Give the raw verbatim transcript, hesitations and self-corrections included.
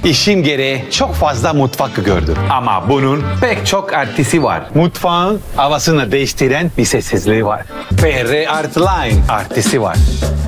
İşim gereği çok fazla mutfak gördüm. Ama bunun pek çok artısı var. Mutfağın havasını değiştiren bir sessizliği var. F R Art Line artısı var.